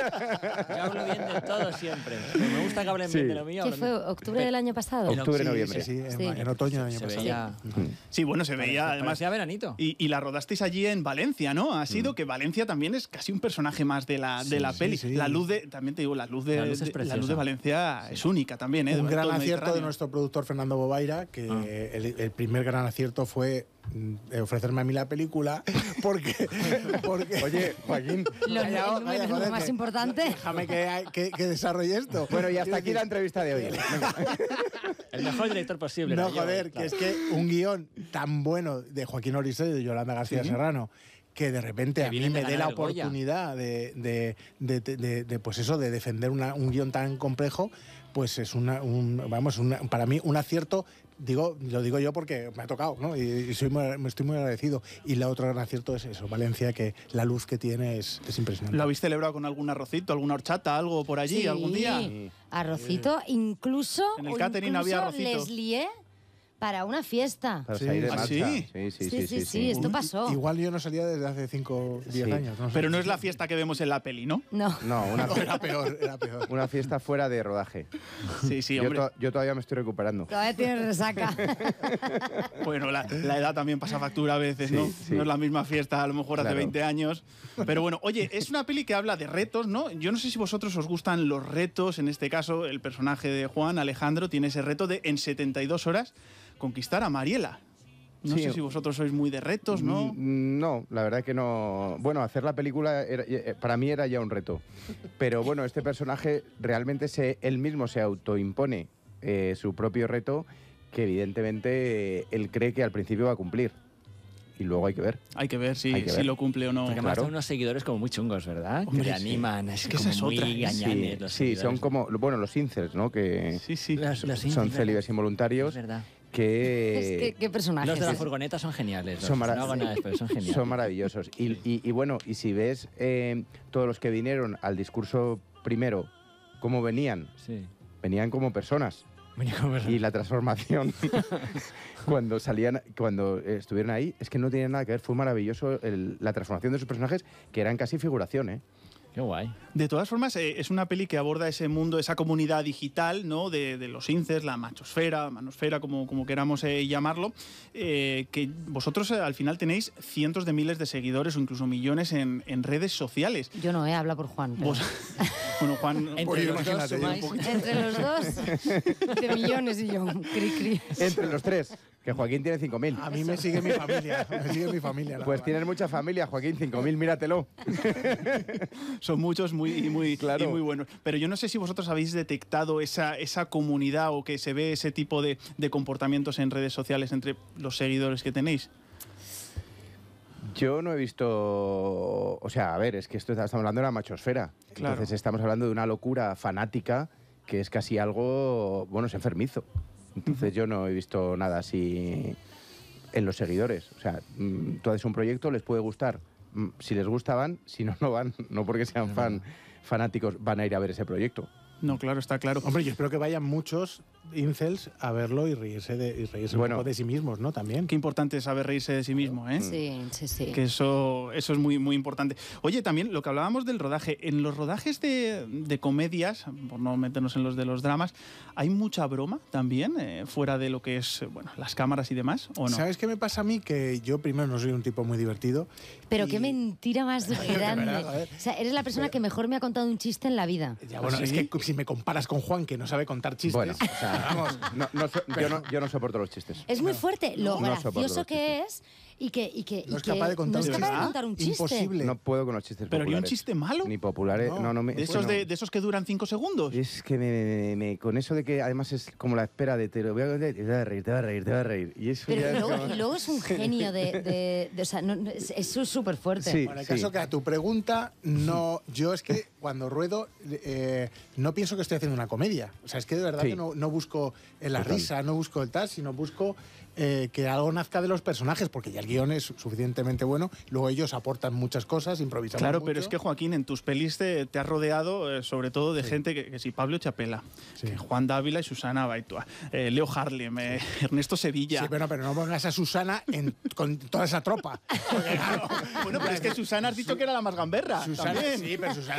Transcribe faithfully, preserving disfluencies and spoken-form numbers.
Yo hablo bien de todo siempre. Me gusta que hablen sí. bien de lo mío. ¿Qué fue? ¿Octubre del año pasado? Octubre, sí, noviembre. Sí, sí, sí. En, en otoño del año se pasado. Veía... Sí, bueno, se veía Parecía, además... Parecía veranito. Y, y la rodasteis allí en Valencia, ¿no? Ha sido mm. que Valencia también es casi un personaje más de la, sí, de la sí, peli. Sí. La luz de... También te digo, la luz de, la luz, de, la luz de Valencia sí. es única también, ¿eh? Un gran acierto de nuestro productor Fernando Bobaira, que ah. el, el primer gran acierto fue ofrecerme a mí la película porque, porque oye, Joaquín, lo vaya, el vaya, número joder, más que, importante déjame que, que, que desarrolle esto. Bueno, y hasta aquí la entrevista de hoy. El mejor director posible. No, joder, yo, claro. que es que un guión tan bueno de Joaquín Oriol y de Yolanda García ¿Sí? Serrano, que de repente que a mí me dé la oportunidad de, de, de, de, de, de, pues eso, de defender una, un guión tan complejo, pues es una, un, vamos, una, para mí un acierto, digo, lo digo yo porque me ha tocado, ¿no? Y, y soy muy, me estoy muy agradecido. Y la otro gran acierto es eso, Valencia, que la luz que tiene es, es impresionante. ¿Lo habéis celebrado con algún arrocito, alguna horchata, algo por allí, sí, algún día? Arrocito, incluso, en el catering había arrocito. Les lié para una fiesta. Para salir de ¿Ah, marcha. sí? Sí, sí, sí, sí, sí, sí, esto pasó. Igual yo no salía desde hace cinco o diez sí. años. No sé. Pero no es la fiesta que vemos en la peli, ¿no? No. No, una no, era peor, era peor. Una fiesta fuera de rodaje. Sí, sí, yo hombre. To yo todavía me estoy recuperando. Todavía tienes resaca. Bueno, la, la edad también pasa factura a veces, sí, ¿no? Sí. No es la misma fiesta, a lo mejor claro. hace veinte años. Pero bueno, oye, es una peli que habla de retos, ¿no? Yo no sé si vosotros os gustan los retos. En este caso, el personaje de Juan, Alejandro, tiene ese reto de en setenta y dos horas conquistar a Mariela. No sí. sé si vosotros sois muy de retos, ¿no? No, la verdad que no. Bueno, hacer la película era, para mí era ya un reto. Pero bueno, este personaje realmente se, él mismo se autoimpone eh, su propio reto, que evidentemente eh, él cree que al principio va a cumplir. Y luego hay que ver. Hay que ver si, que ver. si lo cumple o no. Porque claro. además son unos seguidores como muy chungos, ¿verdad? Hombre, que te sí. animan, es, es que como es muy otra. gañanes sí, los sí, seguidores. son como, bueno, los incels, ¿no? Que sí, sí. Los, los son incels, célibes involuntarios. Es verdad. Que es que, ¿qué personajes? Los de la furgoneta son geniales. Son, no hago nada después, son geniales. Son maravillosos. Y, y, y bueno, y si ves eh, todos los que vinieron al discurso primero, cómo venían, sí. venían como personas. Venía como personas. Y la transformación cuando salían, cuando estuvieron ahí, es que no tiene nada que ver. Fue maravilloso el, la transformación de sus personajes, que eran casi figuración, ¿eh? Qué guay. De todas formas, eh, es una peli que aborda ese mundo, esa comunidad digital, ¿no? De, de los incels, la machosfera, manosfera, como, como queramos eh, llamarlo, eh, que vosotros eh, al final tenéis cientos de miles de seguidores o incluso millones en, en redes sociales. Yo no, eh, habla por Juan. Pero... Vos, bueno, Juan... Entre, pues los dos, sumáis, Entre los dos, de millones y yo, cri, cri. Entre los tres, que Joaquín tiene cinco mil. A mí me sigue mi familia, me sigue mi familia. Pues tienes mucha familia, Joaquín, cinco mil, míratelo. Son muchos muy, muy, claro. y muy buenos. Pero yo no sé si vosotros habéis detectado esa, esa comunidad o que se ve ese tipo de, de comportamientos en redes sociales entre los seguidores que tenéis. Yo no he visto... O sea, a ver, es que esto estamos hablando de la machosfera. Claro. Entonces estamos hablando de una locura fanática que es casi algo... Bueno, es enfermizo. Entonces yo no he visto nada así en los seguidores. O sea, tú haces un proyecto, les puede gustar. Si les gusta van, si no, no van. No porque sean fan, fanáticos van a ir a ver ese proyecto. No, claro, está claro. Hombre, yo espero que vayan muchos incels a verlo y reírse de, y reírse bueno, un poco de sí mismos, ¿no? También. Qué importante es saber reírse de sí mismo, ¿eh? Sí, sí, sí. Que eso, eso es muy, muy importante. Oye, también lo que hablábamos del rodaje. En los rodajes de, de comedias, por no meternos en los de los dramas, ¿hay mucha broma también, eh, fuera de lo que es, bueno, las cámaras y demás, o no? ¿Sabes qué me pasa a mí? Que yo primero no soy un tipo muy divertido. Pero y... qué mentira más grande. verdad, o sea, eres la persona Pero... que mejor me ha contado un chiste en la vida. Ya, bueno, ¿sí? Es que si me comparas con Juan, que no sabe contar chistes... Bueno, o sea, vamos, no, no, so, yo, no, yo no soporto los chistes. Es muy fuerte lo no gracioso que es y que, y que, no y es que capaz de contar, no es un, capaz chiste. de contar un chiste. Imposible. No puedo con los chistes ¿Pero populares. ni un chiste malo? Ni populares, no, no, no me... ¿De esos, bueno, de, de esos que duran cinco segundos? Es que me, me, me, con eso de que además es como la espera de te lo voy a contar y te va a reír, te va a reír, te va a reír. Y eso Pero ya luego, es como... y luego es un genio de... de, de o sea, no, es, es súper fuerte. Sí, Bueno, el sí. caso que a tu pregunta, no, yo es que cuando ruedo eh, no pienso que estoy haciendo una comedia. O sea, es que de verdad Sí. que no, no busco la Total. risa, no busco el tal, sino busco eh, que algo nazca de los personajes, porque ya el guión es suficientemente bueno. Luego ellos aportan muchas cosas, improvisan Claro, mucho. pero es que, Joaquín, en tus pelis te, te has rodeado eh, sobre todo de Sí. gente que, que sí, Pablo Chapela, Sí. que Juan Dávila y Susana Baitua, eh, Leo Harlem, eh, Ernesto Sevilla. Sí, pero, pero no pongas a Susana en, con toda esa tropa. Porque, claro, Bueno, pero es que Susana has dicho que era la más gamberra. Susana, también. sí, pero Susana